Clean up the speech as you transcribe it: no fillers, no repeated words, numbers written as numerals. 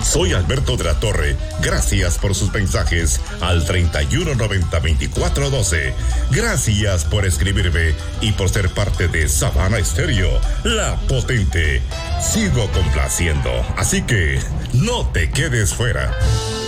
Soy Alberto de la Torre. Gracias por sus mensajes al 3190-2412. Gracias por escribirme y por ser parte de Sabana Estéreo, la potente. Sigo complaciendo, así que no te quedes fuera.